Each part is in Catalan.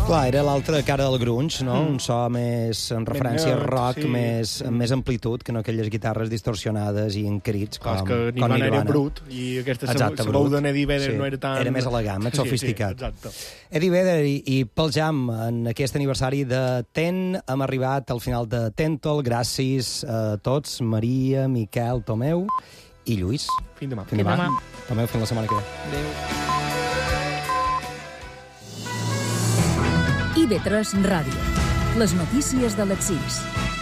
Clar, era l'altra cara del grunge, no? Un so més en referència al rock, amb més amplitud, que no aquelles guitarres distorsionades i encarits com Nirvana. Nirvana era brut, i aquesta sabou de Eddie Vedder no era tan... Era més elegant, més sofisticat. Exacte. Eddie Vedder i Pearl Jam, en aquest aniversari de Ten, hem arribat al final de Tentol. Gràcies a tots, Maria, Miquel, Tomeu i Lluís. Fins demà. Tomeu, fins la setmana que ve. Adéu. IB3 Ràdio. Les notícies de les 6.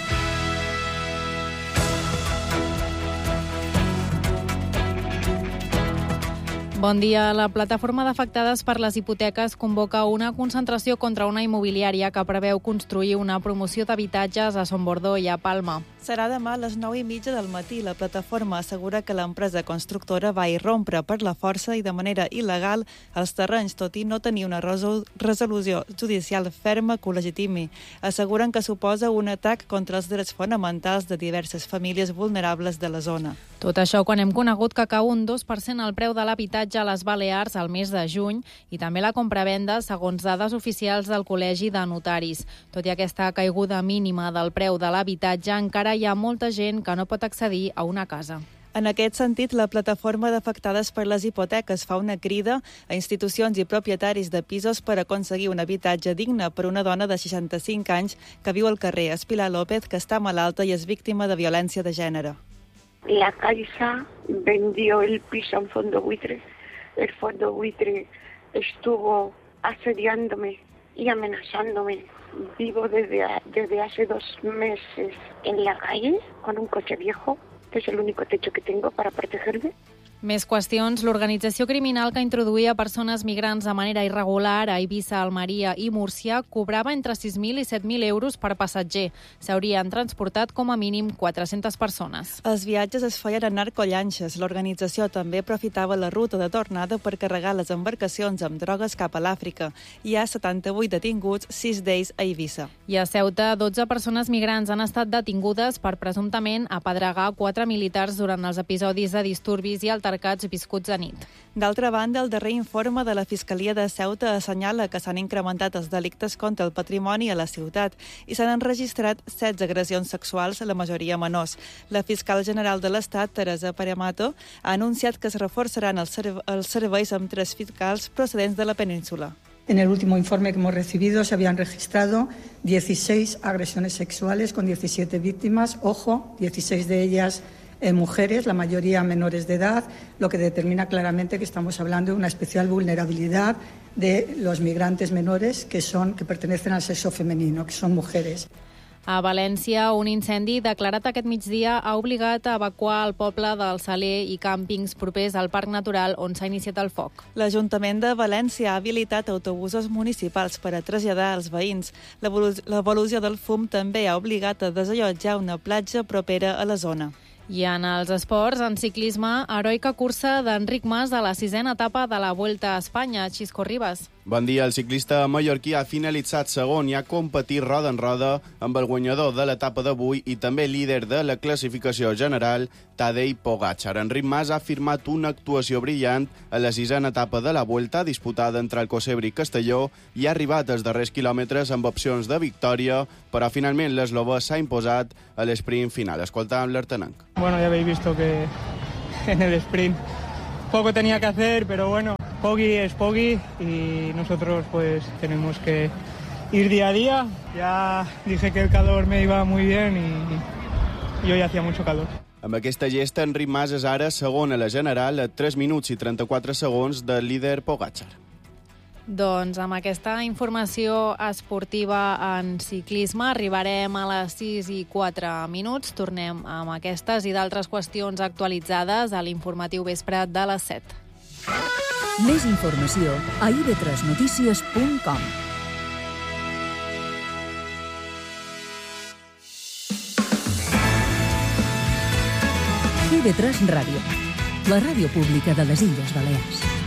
Bon dia. La plataforma d'afectades per les hipoteques convoca una concentració contra una immobiliària que preveu construir una promoció d'habitatges a Son Bordó i a Palma. Serà demà a les 9:30 del matí. La plataforma assegura que l'empresa constructora va irrompre per la força i de manera il·legal els terrenys, tot i no tenir una resolució judicial ferma que ho legitimi. Asseguren que suposa un atac contra els drets fonamentals de diverses famílies vulnerables de la zona. Tot això quan hem conegut que cau un 2% el preu de l'habitatge a les Balears al mes de juny i també la compravenda, segons dades oficials del Col·legi de Notaris. Tot i aquesta caiguda mínima del preu de l'habitatge, encara hi ha molta gent que no pot accedir a una casa. En aquest sentit, la plataforma d'afectades per les hipoteques fa una crida a institucions i propietaris de pisos per aconseguir un habitatge digne per una dona de 65 anys que viu al carrer Espilar López, que està malalta i és víctima de violència de gènere. La Caixa vendió el piso a un fondo buitre. El fondo buitre estuvo asediándome y amenazándome. Vivo desde hace 2 meses en la calle con un coche viejo, que es el único techo que tengo para protegerme. Més qüestions. L'organització criminal que introduïa persones migrants de manera irregular a Eivissa, Almeria i Múrcia cobrava entre 6.000 i 7.000 euros per passatger. S'haurien transportat com a mínim 400 persones. Els viatges es feien en narcollanxes. L'organització també aprofitava la ruta de tornada per carregar les embarcacions amb drogues cap a l'Àfrica. Hi ha 78 detinguts, 6 d'ells a Eivissa. I a Ceuta, 12 persones migrants han estat detingudes per presumptament apedregar 4 militars durant els episodis de disturbis i altercats viscuts a nit. D'altra banda, el darrer informe de la Fiscalia de Ceuta assenyala que s'han incrementat els delictes contra el patrimoni a la ciutat i s'han enregistrat 16 agressions sexuals, la majoria menors. La fiscal general de l'Estat, Teresa Paramato, ha anunciat que es reforçaran els serveis amb 3 fiscals procedents de la península. En el último informe que hemos recibido se habían registrado 16 agresiones sexuales con 17 víctimas, 16 de ellas mujeres, la mayoría menores de edad, lo que determina claramente que estamos hablando de una especial vulnerabilidad de los migrantes menores que pertenecen al sexo femenino, que son mujeres. A València, un incendi declarat aquest migdia ha obligat a evacuar el poble del Saler i càmpings propers al Parc Natural on s'ha iniciat el foc. L'Ajuntament de València ha habilitat autobusos municipals per a traslladar els veïns. L'evolució del fum també ha obligat a desallotjar una platja propera a la zona. I en els esports, en ciclisme, heroica cursa d'Enric Mas a la 6a etapa de la Vuelta a Espanya. Xisco Ribas. Bon dia. El ciclista mallorquí ha finalitzat segon i ha competit roda en roda amb el guanyador de l'etapa d'avui i també líder de la classificació general, Tadej Pogačar. Enric Mas ha firmat una actuació brillant a la 6a etapa de la Vuelta, disputada entre Alcocebre i Castelló, i ha arribat als darrers quilòmetres amb opcions de victòria, però finalment l'eslovè s'ha imposat a l'esprint final. Escoltàvem l'Artenanc. Bueno, ya habéis visto que en el sprint poco tenía que hacer, pero bueno, Poggi es Poggi y nosotros pues tenemos que ir día a día. Ya dije que el calor me iba muy bien y hoy hacía mucho calor. Amb aquesta gesta, Enric Mas és ara segon a la general a 3 minuts i 34 segons del líder Pogačar. Doncs amb aquesta informació esportiva en ciclisme arribarem a les 6:04. Tornem amb aquestes i d'altres qüestions actualitzades a l'informatiu vespre de les 7. Més informació a ib3notícies.com. IB3 Ràdio, la ràdio pública de les Illes Balears.